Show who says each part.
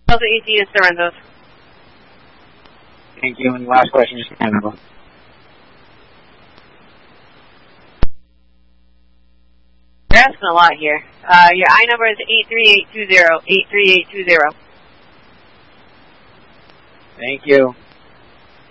Speaker 1: Delta 18 is Sorrento's.
Speaker 2: Thank you. And last question, just handle.
Speaker 1: You're asking a lot here. Your I number is 83820, 83820.
Speaker 2: Thank you.